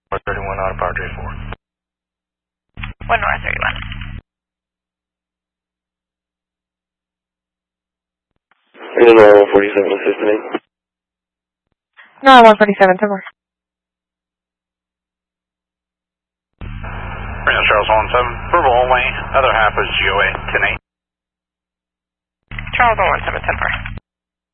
31 out of Power J4. 1 North 31. Hello, 47 assistant. No, 147, tomorrow. Charles 17, approval only, other half is GOA 10-8. Charles 117, tomorrow.